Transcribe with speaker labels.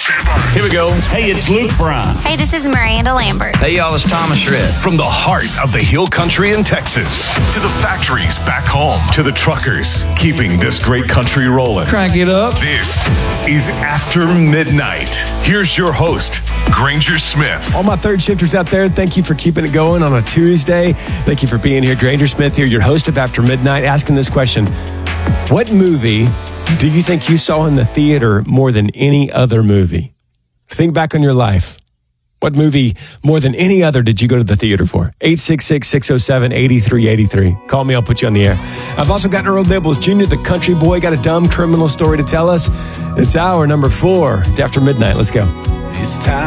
Speaker 1: Here we go. Hey, it's Luke Bryan.
Speaker 2: Hey, this is Miranda Lambert.
Speaker 3: Hey, y'all, it's Thomas Shred.
Speaker 4: From the heart of the Hill Country in Texas to the factories back home to the truckers keeping this great country rolling.
Speaker 5: Crank it up.
Speaker 4: This is After Midnight. Here's your host, Granger Smith.
Speaker 6: All my third shifters out there, thank you for keeping it going on a Tuesday. Thank you for being here. Granger Smith here, your host of After Midnight, asking this question. What movie do you think you saw in the theater more than any other movie? Think back on your life. What movie more than any other did you go to the theater for? 866-607-8383. Call me, I'll put you on the air. I've also got Earl Dibbles Jr., the country boy, got a dumb criminal story to tell us. It's hour number 4. It's After Midnight. Let's go.
Speaker 5: It's time.